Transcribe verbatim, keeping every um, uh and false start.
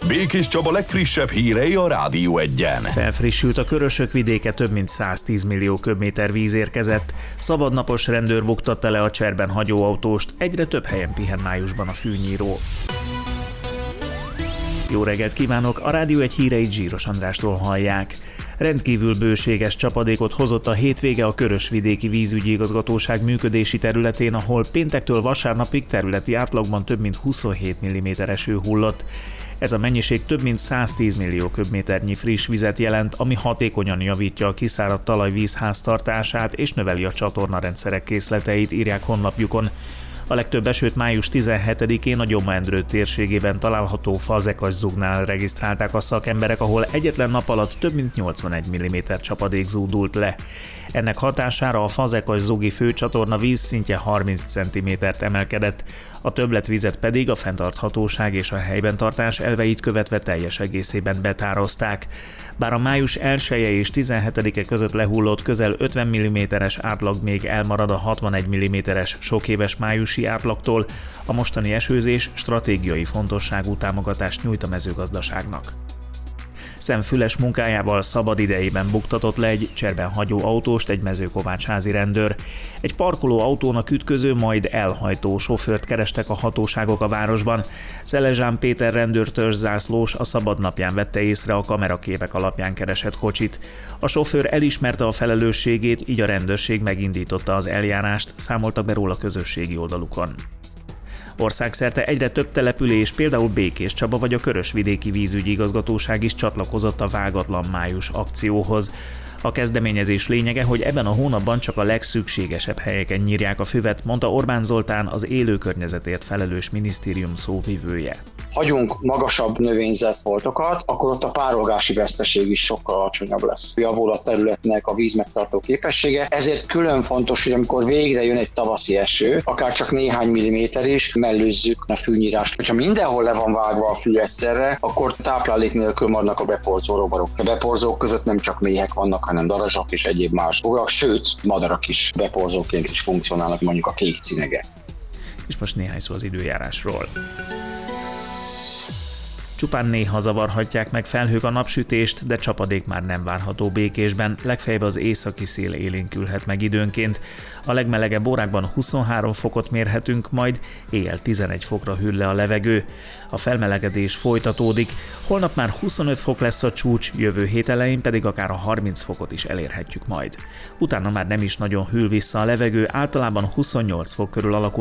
Békés Csaba legfrissebb hírei a Rádió Egyen. Felfrissült a Körösök vidéke, több mint száztíz millió köbméter víz érkezett. Szabadnapos rendőr buktatta le a cserben hagyóautóst, egyre több helyen pihen májusban a fűnyíró. Jó reggelt kívánok, a Rádió Egy híreit Zsíros Andrástól hallják. Rendkívül bőséges csapadékot hozott a hétvége a Körösvidéki Vízügyi Igazgatóság működési területén, ahol péntektől vasárnapig területi átlagban több mint huszonhét milliméter eső hullott. Ez a mennyiség több mint száztíz millió köbméternyi friss vizet jelent, ami hatékonyan javítja a kiszáradt talajvíz háztartását és növeli a csatornarendszerek készleteit, írják honlapjukon. A legtöbb esőt május tizenhetedikén a Gyoma-Endrő térségében található Fazekas-Zugnál regisztrálták a szakemberek, ahol egyetlen nap alatt több mint nyolcvanegy milliméter csapadék zúdult le. Ennek hatására a Fazekas-Zugi főcsatorna vízszintje harminc centimétert emelkedett, a többletvizet pedig a fenntarthatóság és a helyben tartás elveit követve teljes egészében betározták. Bár a május elseje és tizenhetedike között lehullott közel ötven milliméteres átlag még elmarad a hatvanegy milliméteres sokéves májusi átlagtól, a mostani esőzés stratégiai fontosságú támogatást nyújt a mezőgazdaságnak. Szemfüles munkájával szabad idejében buktatott le egy cserben hagyó autóst egy mezőkovácsházi rendőr. Egy parkoló autónak ütköző, majd elhajtó sofőrt kerestek a hatóságok a városban. Szelezsán Péter rendőrtörzszászlós a szabadnapján vette észre a kameraképek alapján keresett kocsit. A sofőr elismerte a felelősségét, így a rendőrség megindította az eljárást, számoltak be róla közösségi oldalukon. Országszerte egyre több település, például Békés Csaba vagy a Körösvidéki Vízügyi Igazgatóság is csatlakozott a Vágatlan május akcióhoz. A kezdeményezés lényege, hogy ebben a hónapban csak a legszükségesebb helyeken nyírják a füvet, mondta Orbán Zoltán, az élő környezetért felelős minisztérium szóvivője. Hagyunk magasabb növényzetfoltokat, akkor ott a párogási veszteség is sokkal alacsonyabb lesz. Javul a területnek a vízmegtartó képessége, ezért külön fontos, hogy amikor végre jön egy tavaszi eső, akár csak néhány milliméter is, mellőzzük a fűnyírást. Hogyha mindenhol le van vágva a fű egyszerre, akkor táplálék nélkül maradnak a beporzó rovarok. A beporzók között nem csak méhek vannak, hanem darazsak és egyéb más urak, sőt, madarak is beporzóként is funkcionálnak, mondjuk a kék cinege. És most néhány szó az időjárásról. Csupán néha zavarhatják meg felhők a napsütést, de csapadék már nem várható Békésben, legfeljebb az északi szél élénkülhet meg időnként. A legmelegebb órákban huszonhárom fokot mérhetünk, majd éjjel tizenegy fokra hűl le a levegő. A felmelegedés folytatódik, holnap már huszonöt fok lesz a csúcs, jövő hét elején pedig akár a harminc fokot is elérhetjük majd. Utána már nem is nagyon hűl vissza a levegő, általában huszonnyolc fok körül alakul